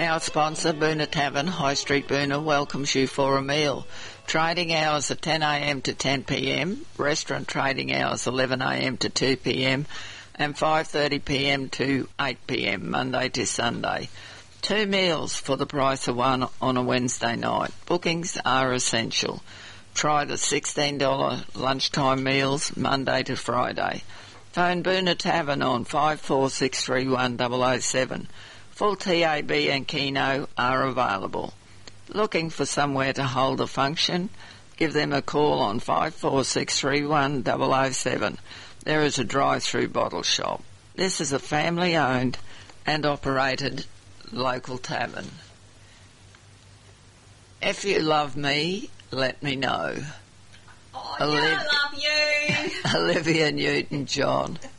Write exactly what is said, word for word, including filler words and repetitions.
Our sponsor, Boona Tavern, High Street Boona, welcomes you for a meal. Trading hours are ten a m to ten p m, restaurant trading hours eleven a m to two p m, and five thirty p m to eight p m, Monday to Sunday. Two meals for the price of one on a Wednesday night. Bookings are essential. Try the sixteen dollars lunchtime meals, Monday to Friday. Phone Boona Tavern on five four six three one zero zero seven. Full T A B and Keno are available. Looking for somewhere to hold a function? Give them a call on five four six three one zero zero seven. There is a drive-through bottle shop. This is a family-owned and operated local tavern. If you love me, let me know. Oh, Oliv- yeah, I love you. Olivia Newton-John.